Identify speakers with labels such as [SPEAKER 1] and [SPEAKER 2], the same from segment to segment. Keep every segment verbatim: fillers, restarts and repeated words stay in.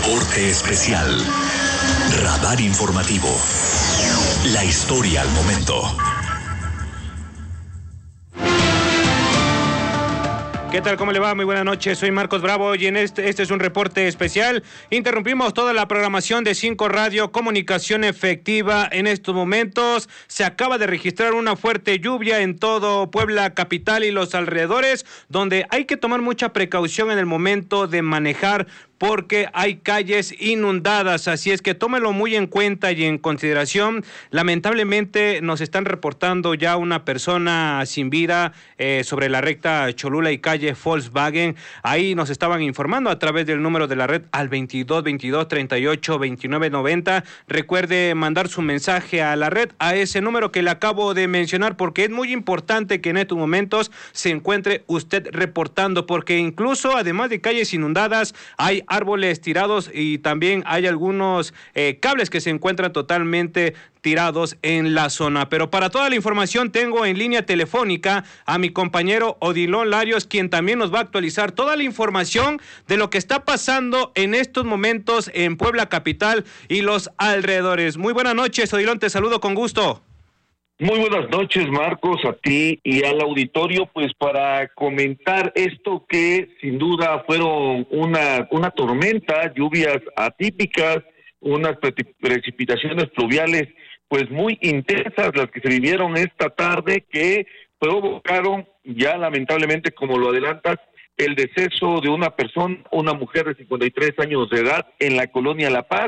[SPEAKER 1] Reporte especial. Radar informativo. La historia al momento.
[SPEAKER 2] ¿Qué tal? ¿Cómo le va? Muy buenas noches, soy Marcos Bravo y en este, este es un reporte especial. Interrumpimos toda la programación de cinco Radio, comunicación efectiva en estos momentos. Se acaba de registrar una fuerte lluvia en todo Puebla capital y los alrededores, donde hay que tomar mucha precaución en el momento de manejar, porque hay calles inundadas, así es que tómelo muy en cuenta y en consideración. Lamentablemente nos están reportando ya una persona sin vida eh, sobre la recta Cholula y calle Volkswagen. Ahí nos estaban informando a través del número de la red al veintidós veintidós treinta y ocho veintinueve noventa. Recuerde mandar su mensaje a la red a ese número que le acabo de mencionar, porque es muy importante que en estos momentos se encuentre usted reportando, porque incluso además de calles inundadas hay árboles tirados y también hay algunos eh, cables que se encuentran totalmente tirados en la zona. Pero para toda la información tengo en línea telefónica a mi compañero Odilon Larios, quien también nos va a actualizar toda la información de lo que está pasando en estos momentos en Puebla capital y los alrededores. Muy buenas noches, Odilon, te saludo con gusto.
[SPEAKER 3] Muy buenas noches, Marcos, a ti y al auditorio, pues para comentar esto que sin duda fueron una, una tormenta, lluvias atípicas, unas precipitaciones pluviales pues muy intensas las que se vivieron esta tarde, que provocaron ya lamentablemente, como lo adelantas, el deceso de una persona, una mujer de cincuenta y tres años de edad en la colonia La Paz.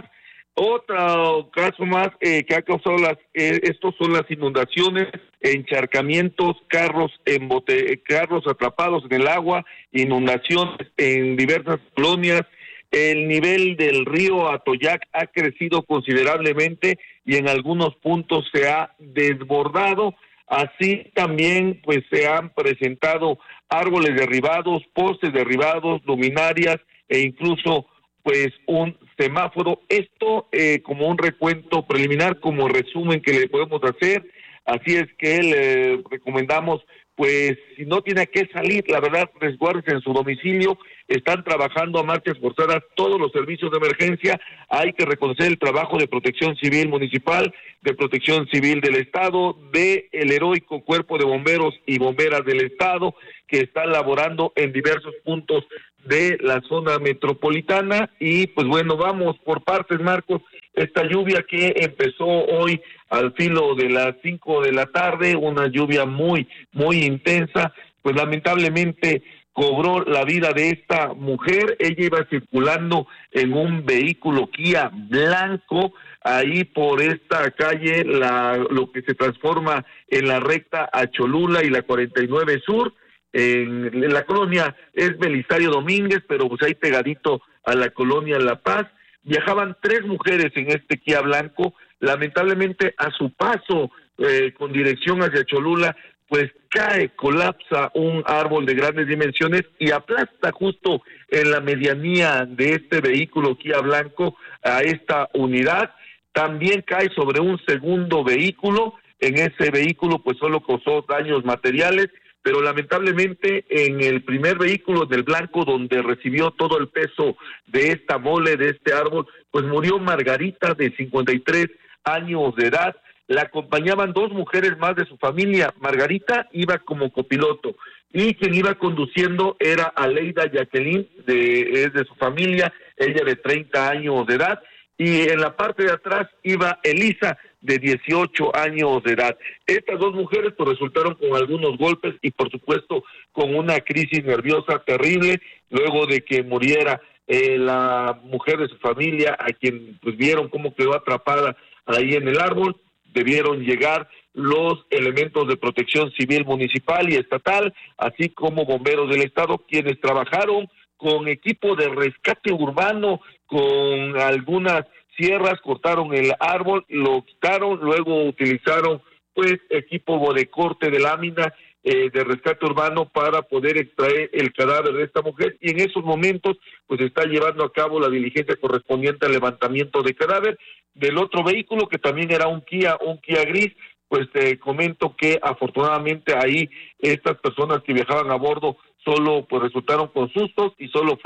[SPEAKER 3] Otro caso más eh, que ha causado las, eh, estos son las inundaciones, encharcamientos, carros en bote, carros atrapados en el agua, inundaciones en diversas colonias. El nivel del río Atoyac ha crecido considerablemente y en algunos puntos se ha desbordado. Así también pues se han presentado árboles derribados, postes derribados, luminarias e incluso pues un semáforo. Esto eh, como un recuento preliminar, como resumen que le podemos hacer. Así es que le recomendamos, pues si no tiene que salir, la verdad, resguárdese en su domicilio. Están trabajando a marchas forzadas todos los servicios de emergencia. Hay que reconocer el trabajo de Protección Civil Municipal, de Protección Civil del Estado, de el heroico Cuerpo de Bomberos y Bomberas del Estado, que están laborando en diversos puntos de la zona metropolitana. Y pues bueno, vamos por partes, Marcos. Esta lluvia que empezó hoy al filo de las cinco de la tarde, una lluvia muy, muy intensa, pues lamentablemente cobró la vida de esta mujer. Ella iba circulando en un vehículo Kia blanco, ahí por esta calle, la lo que se transforma en la recta a Cholula y la cuarenta y nueve Sur. En, en la colonia es Belisario Domínguez, pero pues ahí pegadito a la colonia La Paz. Viajaban tres mujeres en este Kia blanco. Lamentablemente a su paso eh, con dirección hacia Cholula, pues cae, colapsa un árbol de grandes dimensiones y aplasta justo en la medianía de este vehículo Kia blanco a esta unidad. También cae sobre un segundo vehículo. En ese vehículo pues solo causó daños materiales, pero lamentablemente en el primer vehículo, del blanco, donde recibió todo el peso de esta mole, de este árbol, pues murió Margarita, de cincuenta y tres años de edad. La acompañaban dos mujeres más de su familia. Margarita iba como copiloto y quien iba conduciendo era Aleida Jacqueline, de, es de su familia, ella de treinta años de edad, y en la parte de atrás iba Elisa, de dieciocho años de edad. Estas dos mujeres pues resultaron con algunos golpes y por supuesto con una crisis nerviosa terrible luego de que muriera eh, la mujer de su familia, a quien pues vieron cómo quedó atrapada ahí en el árbol. Debieron llegar los elementos de Protección Civil Municipal y Estatal, así como bomberos del Estado, quienes trabajaron con equipo de rescate urbano, con algunas sierras, cortaron el árbol, lo quitaron, luego utilizaron pues equipo de corte de lámina eh, de rescate urbano para poder extraer el cadáver de esta mujer, y en esos momentos pues está llevando a cabo la diligencia correspondiente al levantamiento de cadáver. Del otro vehículo, que también era un Kia, un Kia gris, pues te comento que afortunadamente ahí estas personas que viajaban a bordo solo pues resultaron con sustos y solo fue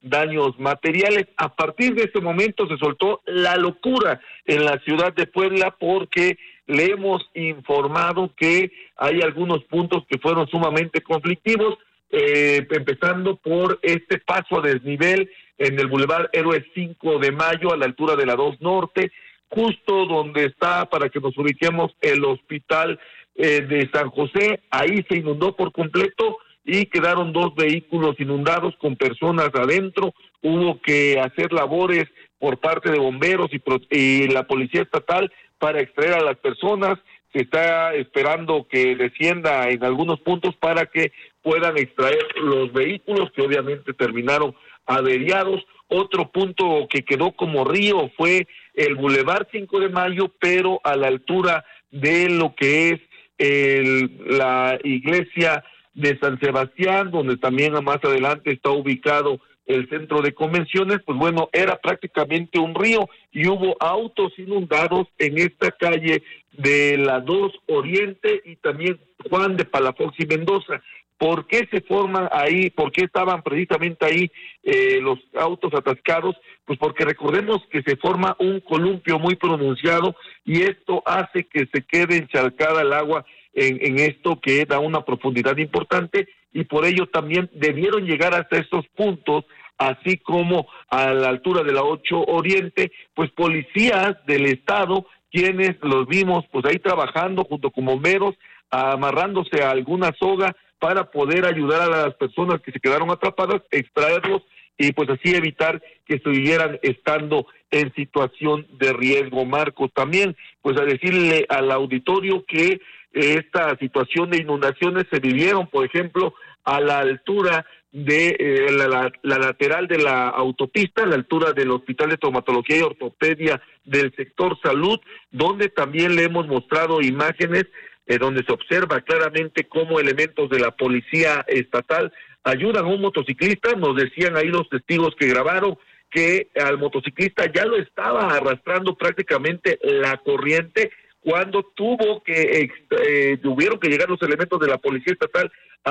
[SPEAKER 3] daños materiales. A partir de este momento se soltó la locura en la ciudad de Puebla porque le hemos informado que hay algunos puntos que fueron sumamente conflictivos, eh, empezando por este paso a desnivel en el Boulevard Héroes cinco de Mayo a la altura de la dos Norte, justo donde está, para que nos ubiquemos, el hospital eh, de San José. Ahí se inundó por completo y quedaron dos vehículos inundados con personas adentro. Hubo que hacer labores por parte de bomberos y, pro, y la policía estatal para extraer a las personas. Se está esperando que descienda en algunos puntos para que puedan extraer los vehículos que obviamente terminaron averiados. Otro punto que quedó como río fue el Boulevard cinco de Mayo, pero a la altura de lo que es el, la iglesia de San Sebastián, donde también más adelante está ubicado el centro de convenciones. Pues bueno, era prácticamente un río y hubo autos inundados en esta calle de la dos Oriente y también Juan de Palafox y Mendoza. ¿Por qué se forman ahí? ¿Por qué estaban precisamente ahí eh, los autos atascados? Pues porque recordemos que se forma un columpio muy pronunciado y esto hace que se quede encharcada el agua en, en esto que da una profundidad importante, y por ello también debieron llegar hasta estos puntos, así como a la altura de la ocho Oriente, pues policías del estado, quienes los vimos pues ahí trabajando junto con bomberos, amarrándose a alguna soga para poder ayudar a las personas que se quedaron atrapadas, extraerlos y pues así evitar que estuvieran estando en situación de riesgo. Marcos, también pues a decirle al auditorio que esta situación de inundaciones se vivieron, por ejemplo, a la altura de eh, la, la, la lateral de la autopista, a la altura del Hospital de Traumatología y Ortopedia del sector salud, donde también le hemos mostrado imágenes eh, donde se observa claramente cómo elementos de la policía estatal ayudan a un motociclista. Nos decían ahí los testigos que grabaron que al motociclista ya lo estaba arrastrando prácticamente la corriente cuando tuvo que, eh, tuvieron que llegar los elementos de la policía estatal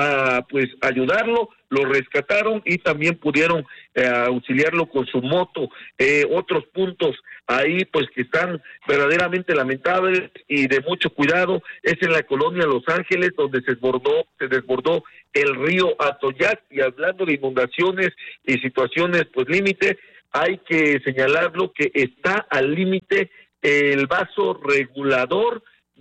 [SPEAKER 3] a pues ayudarlo, lo rescataron y también pudieron eh, auxiliarlo con su moto. Eh, otros puntos ahí pues que están verdaderamente lamentables y de mucho cuidado es en la colonia Los Ángeles, donde se desbordó, se desbordó el río Atoyac. Y hablando de inundaciones y situaciones pues límite, hay que señalarlo que está al límite el vaso regulador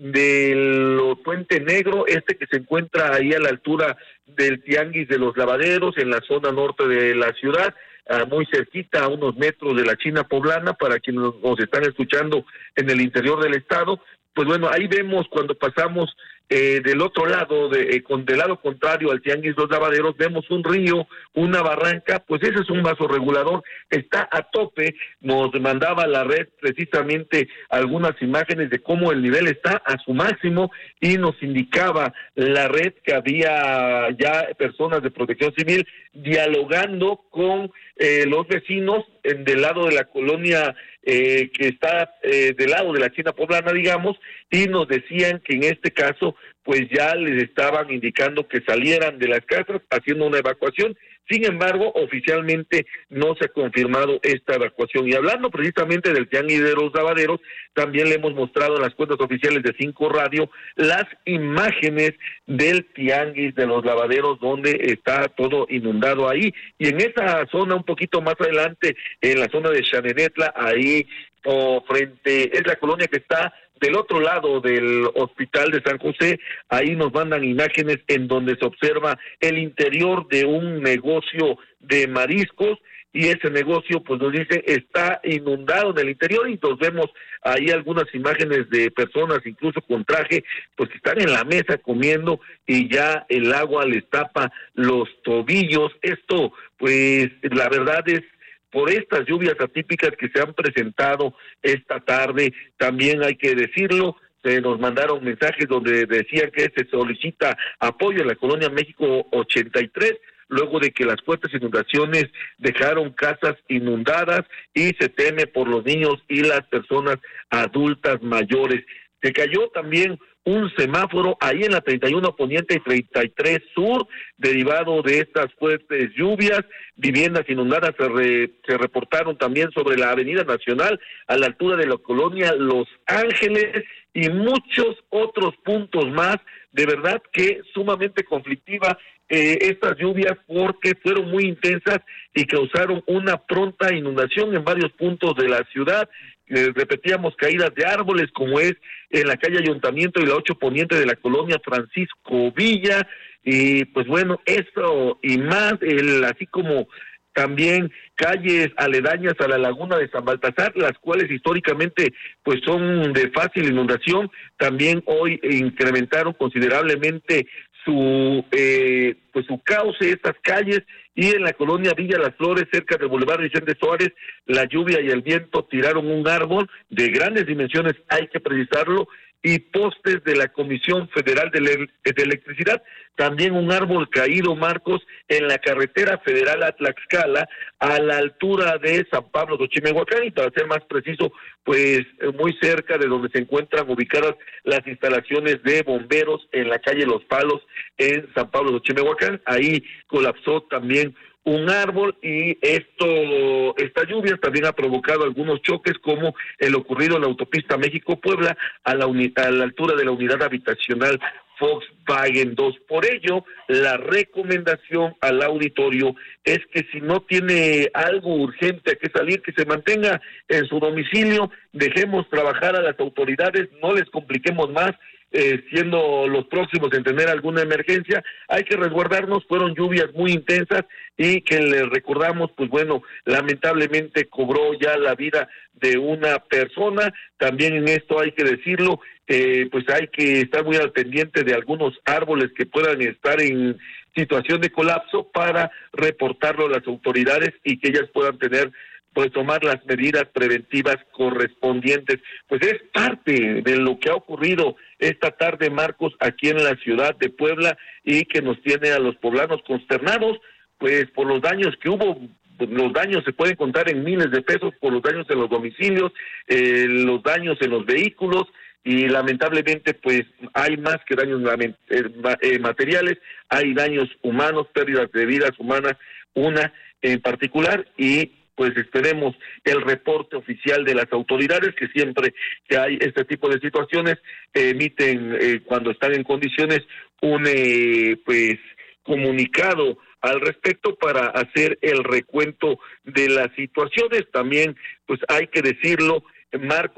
[SPEAKER 3] del Puente Negro, este que se encuentra ahí a la altura del Tianguis de los Lavaderos, en la zona norte de la ciudad, uh, muy cerquita, a unos metros de la China Poblana, para quienes nos, nos están escuchando en el interior del estado. Pues bueno, ahí vemos cuando pasamos eh, del otro lado, de, eh, con del lado contrario al Tianguis Los Lavaderos, vemos un río, una barranca, pues ese es un vaso regulador, está a tope. Nos mandaba la red precisamente algunas imágenes de cómo el nivel está a su máximo y nos indicaba la red que había ya personas de Protección Civil dialogando con eh, los vecinos en, del lado de la colonia eh, que está eh, del lado de la China Poblana, digamos, y nos decían que en este caso pues ya les estaban indicando que salieran de las casas haciendo una evacuación. Sin embargo, oficialmente no se ha confirmado esta evacuación. Y hablando precisamente del Tianguis de los Lavaderos, también le hemos mostrado en las cuentas oficiales de Cinco Radio las imágenes del Tianguis de los Lavaderos, donde está todo inundado ahí. Y en esa zona, un poquito más adelante, en la zona de Xanenetla, ahí o frente, es la colonia que está del otro lado del Hospital de San José. Ahí nos mandan imágenes en donde se observa el interior de un negocio de mariscos, y ese negocio, pues nos dice, está inundado en el interior, y nos vemos ahí algunas imágenes de personas, incluso con traje, pues que están en la mesa comiendo y ya el agua les tapa los tobillos. Esto, pues, la verdad es, por estas lluvias atípicas que se han presentado esta tarde, también hay que decirlo, se nos mandaron mensajes donde decían que se solicita apoyo en la colonia México ochenta y tres, luego de que las fuertes inundaciones dejaron casas inundadas y se teme por los niños y las personas adultas mayores. Se cayó también un semáforo ahí en la treinta y uno Poniente y treinta y tres Sur, derivado de estas fuertes lluvias. Viviendas inundadas se, re, se reportaron también sobre la Avenida Nacional, a la altura de la colonia Los Ángeles, y muchos otros puntos más. De verdad que sumamente conflictiva eh, estas lluvias, porque fueron muy intensas y causaron una pronta inundación en varios puntos de la ciudad. Eh, repetíamos, caídas de árboles, como es en la calle Ayuntamiento y la ocho Poniente de la colonia Francisco Villa, y pues bueno, eso y más, el, así como también calles aledañas a la laguna de San Baltasar, las cuales históricamente pues son de fácil inundación. También hoy incrementaron considerablemente su eh, pues su cauce estas calles, y en la colonia Villa Las Flores, cerca del Boulevard Vicente Suárez, la lluvia y el viento tiraron un árbol de grandes dimensiones, hay que precisarlo, y postes de la Comisión Federal de, Le- de Electricidad. También un árbol caído, Marcos, en la carretera federal a Tlaxcala, a la altura de San Pablo de Chimehuacán, y para ser más preciso, pues muy cerca de donde se encuentran ubicadas las instalaciones de bomberos en la calle Los Palos, en San Pablo de Chimehuacán. Ahí colapsó también un árbol, y esto, esta lluvia también ha provocado algunos choques, como el ocurrido en la autopista México-Puebla, a la, uni, a la altura de la unidad habitacional Volkswagen dos. Por ello, la recomendación al auditorio es que si no tiene algo urgente a que salir, que se mantenga en su domicilio, dejemos trabajar a las autoridades, no les compliquemos más. Eh, siendo los próximos en tener alguna emergencia, hay que resguardarnos. Fueron lluvias muy intensas y que les recordamos, pues bueno, lamentablemente cobró ya la vida de una persona. También en esto hay que decirlo, eh, pues hay que estar muy al pendiente de algunos árboles que puedan estar en situación de colapso, para reportarlo a las autoridades y que ellas puedan tener, pues tomar las medidas preventivas correspondientes. Pues es parte de lo que ha ocurrido esta tarde, Marcos, aquí en la ciudad de Puebla, y que nos tiene a los poblanos consternados, pues por los daños que hubo. Los daños se pueden contar en miles de pesos, por los daños en los domicilios, eh, los daños en los vehículos, y lamentablemente pues hay más que daños eh, materiales, hay daños humanos, pérdidas de vidas humanas, una en particular, y pues esperemos el reporte oficial de las autoridades, que siempre que hay este tipo de situaciones eh, emiten eh, cuando están en condiciones un eh, pues comunicado al respecto para hacer el recuento de las situaciones. También pues hay que decirlo, Marco,